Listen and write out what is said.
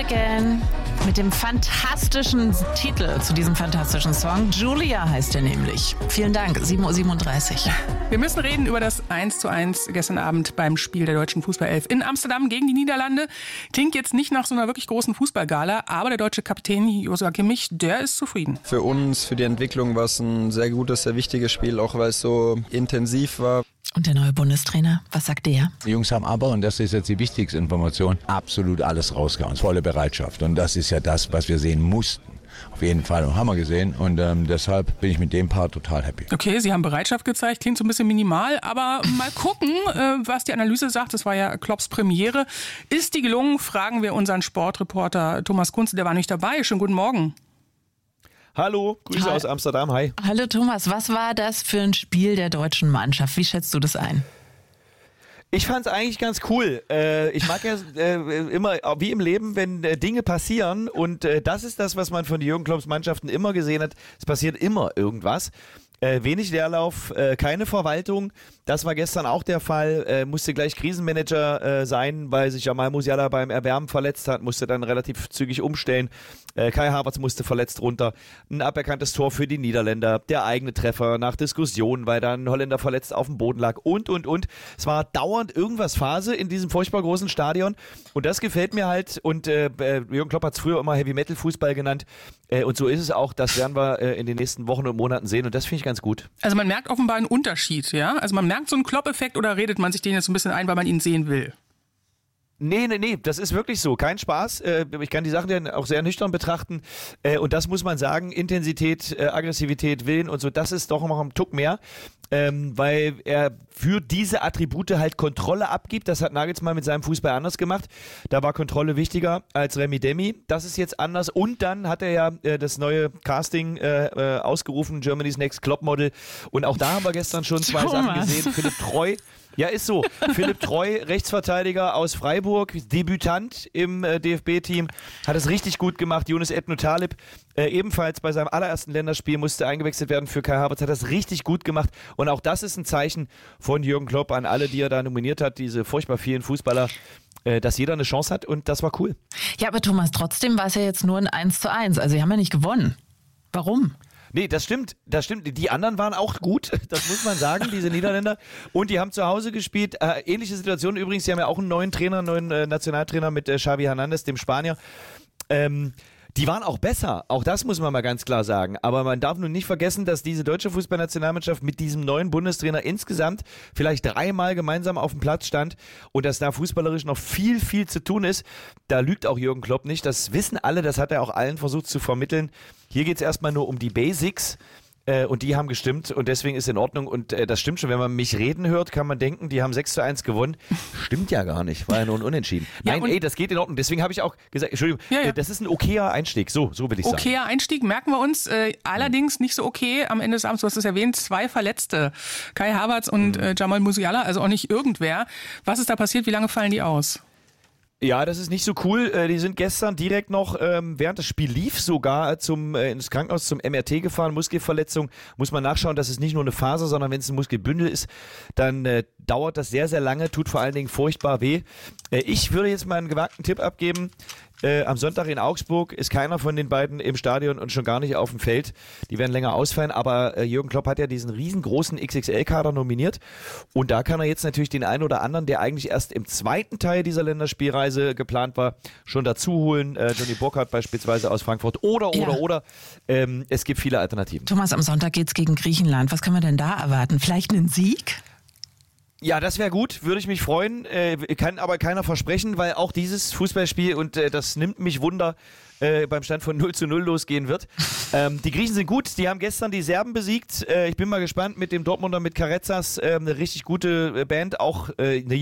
Again mit dem fantastischen Titel zu diesem fantastischen Song. Julia heißt er nämlich. Vielen Dank, 7.37 Uhr. Wir müssen reden über das 1:1 gestern Abend beim Spiel der deutschen Fußballelf in Amsterdam gegen die Niederlande. Klingt jetzt nicht nach so einer wirklich großen Fußballgala, aber der deutsche Kapitän Joshua Kimmich, der ist zufrieden. Für uns, für die Entwicklung war es ein sehr gutes, sehr wichtiges Spiel, auch weil es so intensiv war. Und der neue Bundestrainer, was sagt der? Die Jungs haben aber, und das ist jetzt die wichtigste Information, absolut alles rausgehauen, volle Bereitschaft. Und das ist ja das, was wir sehen mussten. Auf jeden Fall, und haben wir gesehen. Und deshalb bin ich mit dem Part total happy. Okay, Sie haben Bereitschaft gezeigt, klingt so ein bisschen minimal, aber mal gucken, was die Analyse sagt. Das war ja Klopps Premiere. Ist die gelungen? Fragen wir unseren Sportreporter Thomas Kunze, der war nicht dabei. Schönen guten Morgen. Hallo, Grüße aus Amsterdam, hi. Hallo Thomas, was war das für ein Spiel der deutschen Mannschaft? Wie schätzt du das ein? Ich fand es eigentlich ganz cool. Ich mag ja immer, wie im Leben, wenn Dinge passieren, und das ist das, was man von Jürgen Klopps Mannschaften immer gesehen hat. Es passiert immer irgendwas. Wenig Leerlauf, keine Verwaltung. Das war gestern auch der Fall. Musste gleich Krisenmanager sein, weil sich Jamal Musiala beim Erwärmen verletzt hat. Musste dann relativ zügig umstellen. Kai Havertz musste verletzt runter. Ein aberkanntes Tor für die Niederländer. Der eigene Treffer nach Diskussion, weil dann ein Holländer verletzt auf dem Boden lag. Und. Es war dauernd irgendwas Phase in diesem furchtbar großen Stadion. Und das gefällt mir halt. Und Jürgen Klopp hat es früher immer Heavy-Metal-Fußball genannt. Und so ist es auch. Das werden wir in den nächsten Wochen und Monaten sehen. Und das finde ich ganz gut. Also man merkt offenbar einen Unterschied, ja? Also man merkt so einen Klopp-Effekt, oder redet man sich den jetzt so ein bisschen ein, weil man ihn sehen will? Nee, das ist wirklich so. Kein Spaß. Ich kann die Sachen dann auch sehr nüchtern betrachten. Und das muss man sagen, Intensität, Aggressivität, Willen und so, das ist doch noch ein Tuck mehr. Weil er für diese Attribute halt Kontrolle abgibt. Das hat Nagelsmann mit seinem Fußball anders gemacht. Da war Kontrolle wichtiger als Remi Demi. Das ist jetzt anders. Und dann hat er ja das neue Casting ausgerufen, Germany's Next Klopp Model. Und auch da haben wir gestern schon zwei Sachen gesehen. Philipp Treu. Ja, ist so. Philipp Treu, Rechtsverteidiger aus Freiburg, Debütant im DFB-Team, hat es richtig gut gemacht. Yunus Ebnu Talib, ebenfalls bei seinem allerersten Länderspiel, musste eingewechselt werden für Kai Havertz, hat das richtig gut gemacht. Und auch das ist ein Zeichen von Jürgen Klopp an alle, die er da nominiert hat, diese furchtbar vielen Fußballer, dass jeder eine Chance hat, und das war cool. Ja, aber Thomas, trotzdem war es ja jetzt nur ein 1:1. Also sie haben ja nicht gewonnen. Warum? Nee, das stimmt. Die anderen waren auch gut, das muss man sagen, diese Niederländer. Und die haben zu Hause gespielt. Ähnliche Situation übrigens, die haben ja auch einen neuen Nationaltrainer mit Xavi Hernandez, dem Spanier. Die waren auch besser, auch das muss man mal ganz klar sagen. Aber man darf nun nicht vergessen, dass diese deutsche Fußballnationalmannschaft mit diesem neuen Bundestrainer insgesamt vielleicht 3-mal gemeinsam auf dem Platz stand und dass da fußballerisch noch viel, viel zu tun ist. Da lügt auch Jürgen Klopp nicht, das wissen alle, das hat er auch allen versucht zu vermitteln. Hier geht es erstmal nur um die Basics. Und die haben gestimmt und deswegen ist in Ordnung. Und das stimmt schon, wenn man mich reden hört, kann man denken, die haben 6:1 gewonnen. Stimmt ja gar nicht, war ja nur ein Unentschieden. Ja, Nein, das geht in Ordnung. Deswegen habe ich auch gesagt, Entschuldigung, das ist ein okayer Einstieg, so will ich sagen. Okayer Einstieg, merken wir uns. Allerdings nicht so okay am Ende des Abends, du hast es erwähnt, 2 Verletzte. Kai Havertz und Jamal Musiala, also auch nicht irgendwer. Was ist da passiert, wie lange fallen die aus? Ja, das ist nicht so cool. Die sind gestern direkt noch, während das Spiel lief, sogar ins Krankenhaus zum MRT gefahren. Muskelverletzung. Muss man nachschauen, dass es nicht nur eine Faser, sondern wenn es ein Muskelbündel ist, dann dauert das sehr, sehr lange, tut vor allen Dingen furchtbar weh. Ich würde jetzt mal einen gewagten Tipp abgeben. Am Sonntag in Augsburg ist keiner von den beiden im Stadion und schon gar nicht auf dem Feld. Die werden länger ausfallen, aber Jürgen Klopp hat ja diesen riesengroßen XXL-Kader nominiert und da kann er jetzt natürlich den einen oder anderen, der eigentlich erst im zweiten Teil dieser Länderspielreise geplant war, schon dazu holen. Johnny Burkhardt beispielsweise aus Frankfurt oder. Es gibt viele Alternativen. Thomas, am Sonntag geht's gegen Griechenland. Was können wir denn da erwarten? Vielleicht einen Sieg? Ja, das wäre gut, würde ich mich freuen, kann aber keiner versprechen, weil auch dieses Fußballspiel, und das nimmt mich Wunder, beim Stand von 0:0 losgehen wird. Die Griechen sind gut, die haben gestern die Serben besiegt. Ich bin mal gespannt mit dem Dortmunder, mit Karezas, eine richtig gute Band, auch eine